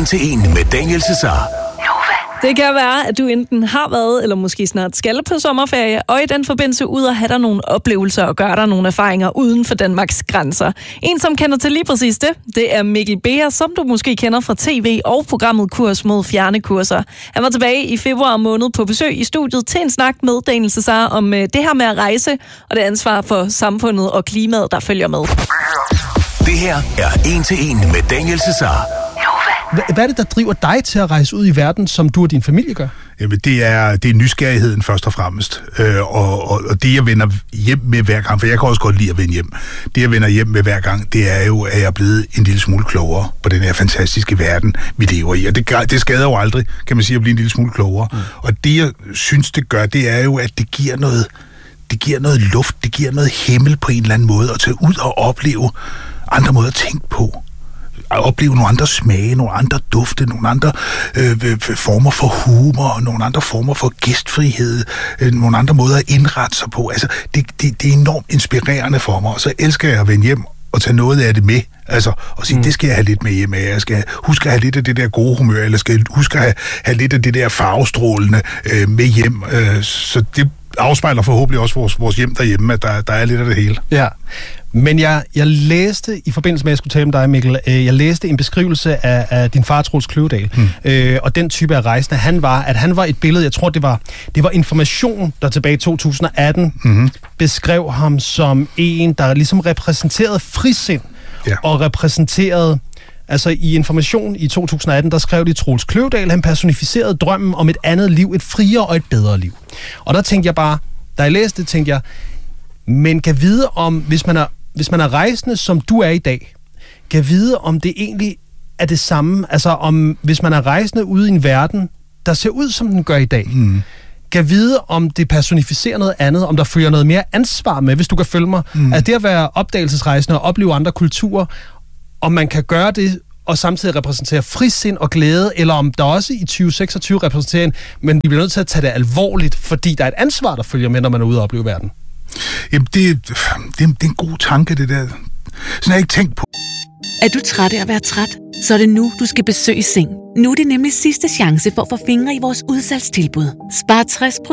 1 til 1 med Daniel Cesar. Det kan være, at du enten har været, eller måske snart skal på sommerferie, og i den forbindelse ud og have dig nogle oplevelser og gøre dig nogle erfaringer uden for Danmarks grænser. En, som kender til lige præcis det er Mikkel Beher, som du måske kender fra tv og programmet Kurs mod fjerne kurser. Han var tilbage i februar måned på besøg i studiet til en snak med Daniel Cesar om det her med at rejse, og det ansvar for samfundet og klimaet, der følger med. Det her er 1 til 1 med Daniel Cesar. Hvad er det, der driver dig til at rejse ud i verden, som du og din familie gør? Jamen, det er nysgerrigheden først og fremmest. Og det, jeg vender hjem med hver gang, for jeg kan også godt lide at vende hjem. Det, jeg vender hjem med hver gang, det er jo, at jeg er blevet en lille smule klogere på den her fantastiske verden, vi lever i. Og det skader jo aldrig, kan man sige, at blive en lille smule klogere. Og det, jeg synes, det gør, det er jo, at det giver noget luft, det giver noget himmel på en eller anden måde, at tage ud og opleve andre måder at tænke på. At opleve nogle andre smage, nogle andre dufte, nogle andre former for humor, nogle andre former for gæstfrihed, nogle andre måder at indrette sig på. Altså, det er enormt inspirerende for mig, og så elsker jeg at vende hjem og tage noget af det med. Altså, og sige, det skal jeg have lidt med hjem af. Jeg skal huske at have lidt af det der gode humør, eller skal huske at have lidt af det der farvestrålende med hjem. Så det afspejler forhåbentlig også vores hjem derhjemme, at der er lidt af det hele. Ja. Men jeg læste, i forbindelse med, at jeg skulle tale med dig, Mikkel, jeg læste en beskrivelse af din far, Troels Kløvedal, og den type af rejsende, han var et billede, jeg tror, det var Information, der tilbage i 2018 beskrev ham som en, der ligesom repræsenterede frisind, og repræsenterede, altså i Information i 2018, der skrev de Troels Kløvedal, han personificerede drømmen om et andet liv, et friere og et bedre liv. Og der tænkte jeg bare, da jeg læste det, tænkte jeg, men kan vide om, hvis man er rejsende, som du er i dag, kan vide om det egentlig er det samme, altså om, hvis man er rejsende ude i en verden, der ser ud, som den gør i dag, kan vide om det personificerer noget andet, om der følger noget mere ansvar med, hvis du kan følge mig, at det at være opdagelsesrejsende og opleve andre kulturer, om man kan gøre det og samtidig repræsentere frisind og glæde, eller om der også i 2026 repræsenterer men vi bliver nødt til at tage det alvorligt, fordi der er et ansvar, der følger med, når man er ude og opleve verden. Jamen, det er en god tanke, det der. Sådan har jeg ikke tænkt på. Er du træt af at være træt? Så er det nu, du skal besøge Seng. Nu er det nemlig sidste chance for at få fingre i vores udsalgstilbud. Spar